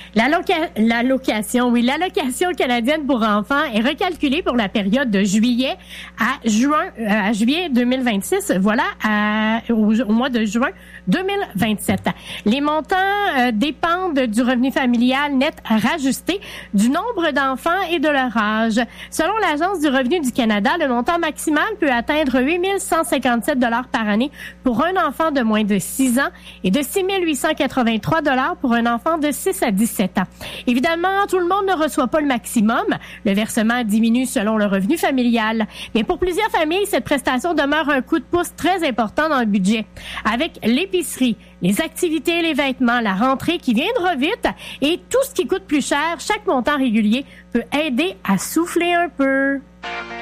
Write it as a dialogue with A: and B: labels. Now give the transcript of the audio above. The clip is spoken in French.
A: L'allocation canadienne pour enfants est recalculée pour la période de juillet à juillet 2026. Voilà, au mois de juin 2027. Les montants dépendent du revenu familial net rajusté, du nombre d'enfants et de leur âge. Selon l'Agence du revenu du Canada, le montant maximal peut atteindre 8 157 $ par année pour un enfant de moins de 6 ans et de 6 883 $ pour un enfant de 6 à 17 ans. Évidemment, tout le monde ne reçoit pas le maximum. Le versement diminue selon le revenu familial. Mais pour plusieurs familles, cette prestation demeure un coup de pouce très important dans le budget. Avec l'épicerie, les activités, les vêtements, la rentrée qui viendra vite et tout ce qui coûte plus cher, chaque montant régulier peut aider à souffler un peu.